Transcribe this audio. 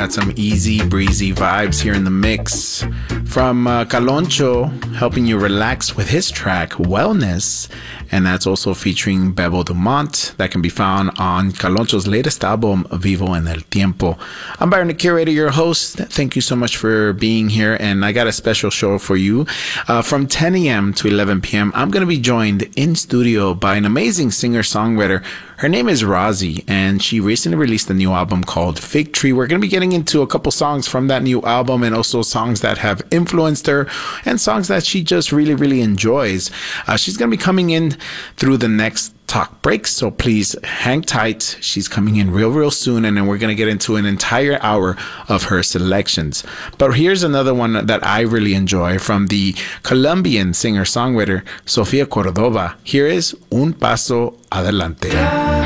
got some easy breezy vibes here in the mix from Caloncho, helping you relax with his track Wellness, and that's also featuring Bebo Dumont. That can be found on Caloncho's latest album Vivo en el Tiempo. I'm Byron the Curator, your host. Thank you so much for being here, and I got a special show for you. From 10 a.m. to 11 p.m. I'm going to be joined in studio by an amazing singer-songwriter. Her name is Rozzy, and she recently released a new album called Fig Tree. We're going to be getting into a couple songs from that new album, and also songs that have influenced her and songs that she just really, really enjoys. She's going to be coming in through the next talk breaks, so please hang tight. She's coming in real soon, and then we're going to get into an entire hour of her selections. But here's another one that I really enjoy from the Colombian singer-songwriter Sofia Cordova. Here is Un Paso Adelante.